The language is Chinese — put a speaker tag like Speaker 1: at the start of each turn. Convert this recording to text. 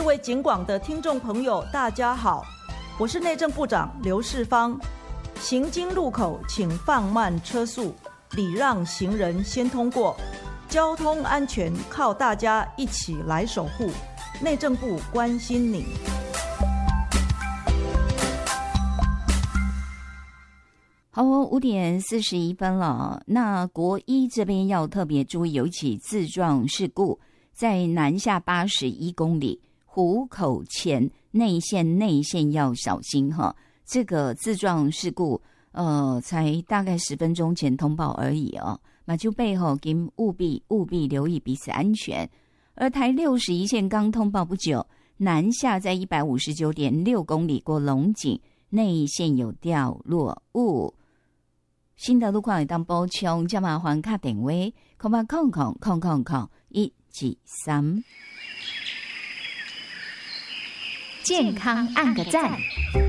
Speaker 1: 位警广的听众朋友，大家好，我是内政部长刘世芳。行经路口请放慢车速，礼让行人先通过。交通安全靠大家一起来守护，内政部关心你。
Speaker 2: 好，5点41分了。那国一这边要特别注意，有一起自撞事故，在南下81公里，湖口前内线要小心哈。这个自撞事故，才大概10分钟前通报而已哦。马就背后请务必留意彼此安全。而台61线刚通报不久，南下在159.6公里过龙井，内线有掉落物。新的路况会当补充，就麻烦打电话0800000123。
Speaker 3: 健康按个赞。